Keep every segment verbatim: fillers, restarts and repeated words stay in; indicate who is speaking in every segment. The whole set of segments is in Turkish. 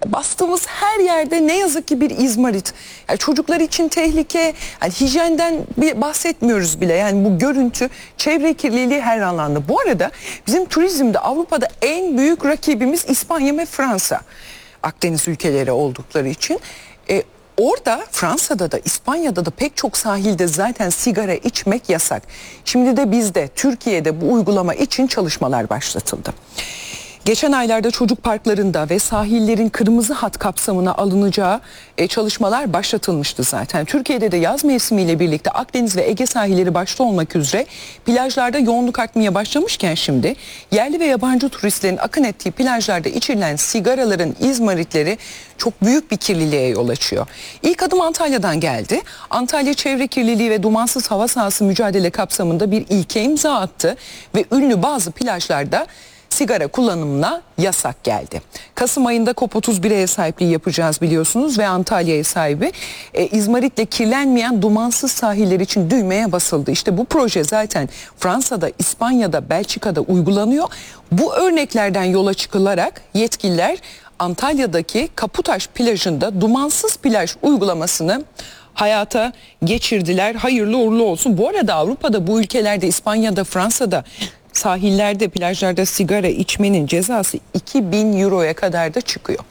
Speaker 1: bastığımız her yerde ne yazık ki bir izmarit. Yani çocuklar için tehlike, yani hijyenden bir bahsetmiyoruz bile. Yani bu görüntü, çevre kirliliği her alanda. Bu arada bizim turizmde Avrupa'da en büyük rakibimiz İspanya ve Fransa. Akdeniz ülkeleri oldukları için. E, orada Fransa'da da İspanya'da da pek çok sahilde zaten sigara içmek yasak. Şimdi de bizde Türkiye'de bu uygulama için çalışmalar başlatıldı. Geçen aylarda çocuk parklarında ve sahillerin kırmızı hat kapsamına alınacağı e, çalışmalar başlatılmıştı zaten. Türkiye'de de yaz mevsimiyle birlikte Akdeniz ve Ege sahilleri başta olmak üzere plajlarda yoğunluk artmaya başlamışken şimdi yerli ve yabancı turistlerin akın ettiği plajlarda içilen sigaraların izmaritleri çok büyük bir kirliliğe yol açıyor. İlk adım Antalya'dan geldi. Antalya çevre kirliliği ve dumansız hava sahası mücadele kapsamında bir ilke imza attı ve ünlü bazı plajlarda sigara kullanımına yasak geldi. Kasım ayında COP otuz bire ev sahipliği yapacağız biliyorsunuz ve Antalya ev sahibi. E, İzmarit'le kirlenmeyen dumansız sahiller için düğmeye basıldı. İşte bu proje zaten Fransa'da, İspanya'da, Belçika'da uygulanıyor. Bu örneklerden yola çıkılarak yetkililer Antalya'daki Kaputaş plajında dumansız plaj uygulamasını hayata geçirdiler. Hayırlı uğurlu olsun. Bu arada Avrupa'da, bu ülkelerde, İspanya'da, Fransa'da sahillerde, plajlarda sigara içmenin cezası iki bin euroya kadar da çıkıyor.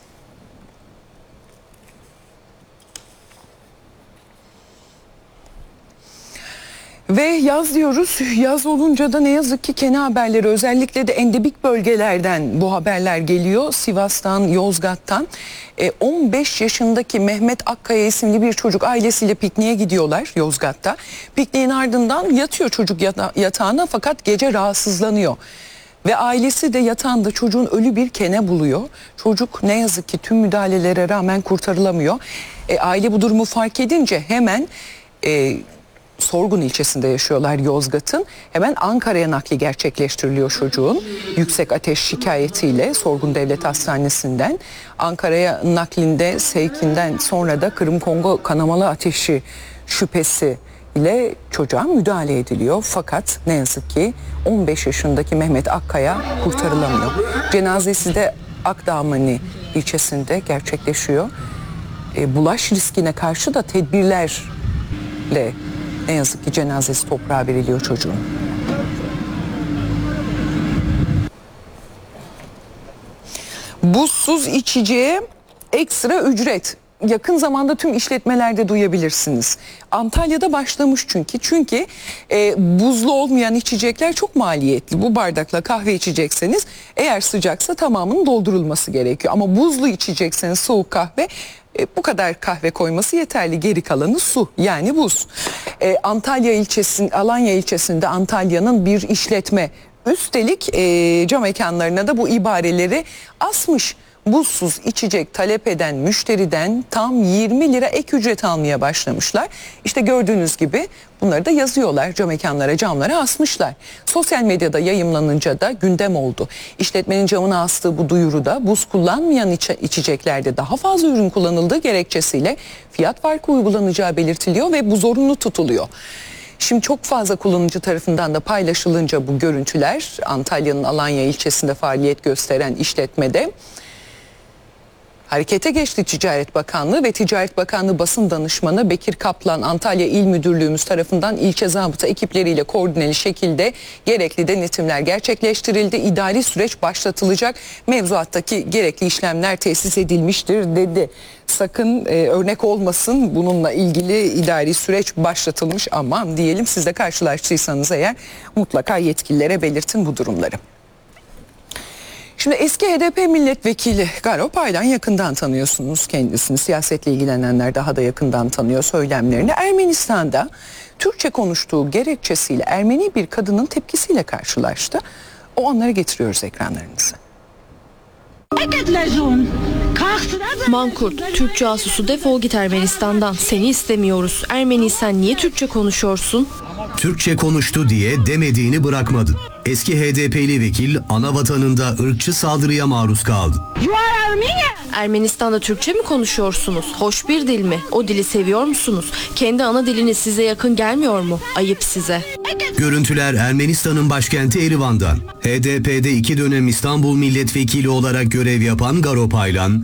Speaker 1: Ve yaz diyoruz. Yaz olunca da ne yazık ki kene haberleri, özellikle de endemik bölgelerden bu haberler geliyor. Sivas'tan, Yozgat'tan. E, on beş yaşındaki Mehmet Akkaya isimli bir çocuk ailesiyle pikniğe gidiyorlar Yozgat'ta. Pikniğin ardından yatıyor çocuk yata- yatağına fakat gece rahatsızlanıyor. Ve ailesi de yatağında çocuğun ölü bir kene buluyor. Çocuk ne yazık ki tüm müdahalelere rağmen kurtarılamıyor. E, aile bu durumu fark edince hemen... E, Sorgun ilçesinde yaşıyorlar Yozgat'ın. Hemen Ankara'ya nakli gerçekleştiriliyor çocuğun. Yüksek ateş şikayetiyle Sorgun Devlet Hastanesi'nden Ankara'ya naklinde sevkinden sonra da Kırım Kongo kanamalı ateşi şüphesi ile çocuğa müdahale ediliyor. Fakat ne yazık ki on beş yaşındaki Mehmet Akkaya kurtarılamıyor. Cenazesi de Akdağmani ilçesinde gerçekleşiyor. E, bulaş riskine karşı da tedbirlerle ne yazık ki cenazesi toprağa veriliyor çocuğun. Buzsuz içeceğe ekstra ücret. Yakın zamanda tüm işletmelerde duyabilirsiniz. Antalya'da başlamış çünkü. Çünkü e, buzlu olmayan içecekler çok maliyetli. Bu bardakla kahve içecekseniz eğer sıcaksa tamamının doldurulması gerekiyor. Ama buzlu içecekseniz soğuk kahve, e, bu kadar kahve koyması yeterli. Geri kalanı su, yani buz. E, Antalya ilçesinde, Alanya ilçesinde Antalya'nın bir işletme üstelik e, cam mekanlarına da bu ibareleri asmış. Buzsuz içecek talep eden müşteriden tam yirmi lira ek ücret almaya başlamışlar. İşte gördüğünüz gibi bunları da yazıyorlar, cam mekanlara, camlara asmışlar. Sosyal medyada yayımlanınca da gündem oldu. İşletmenin camına astığı bu duyuruda buz kullanmayan iç içeceklerde daha fazla ürün kullanıldığı gerekçesiyle fiyat farkı uygulanacağı belirtiliyor ve bu zorunlu tutuluyor. Şimdi çok fazla kullanıcı tarafından da paylaşılınca bu görüntüler, Antalya'nın Alanya ilçesinde faaliyet gösteren işletmede harekete geçti Ticaret Bakanlığı ve Ticaret Bakanlığı Basın Danışmanı Bekir Kaplan, Antalya İl Müdürlüğümüz tarafından ilçe zabıta ekipleriyle koordineli şekilde gerekli denetimler gerçekleştirildi. İdari süreç başlatılacak, mevzuattaki gerekli işlemler tesis edilmiştir dedi. Sakın e, örnek olmasın, bununla ilgili idari süreç başlatılmış, aman diyelim. Siz de karşılaştıysanız eğer mutlaka yetkililere belirtin bu durumları. Şimdi eski H D P milletvekili Garo Paylan, yakından tanıyorsunuz kendisini. Siyasetle ilgilenenler daha da yakından tanıyor söylemlerini. Ermenistan'da Türkçe konuştuğu gerekçesiyle Ermeni bir kadının tepkisiyle karşılaştı. O anları getiriyoruz ekranlarınıza.
Speaker 2: Mankurt, Türk casusu, defol git Ermenistan'dan. Seni istemiyoruz. Ermeniysen niye Türkçe konuşuyorsun?
Speaker 3: Türkçe konuştu diye demediğini bırakmadı. Eski H D P'li vekil ana vatanında ırkçı saldırıya maruz kaldı.
Speaker 2: Ermenistan'da Türkçe mi konuşuyorsunuz? Hoş bir dil mi? O dili seviyor musunuz? Kendi ana diliniz size yakın gelmiyor mu? Ayıp size.
Speaker 3: Görüntüler Ermenistan'ın başkenti Erivan'dan. H D P'de iki dönem İstanbul milletvekili olarak görev yapan Garo Paylan,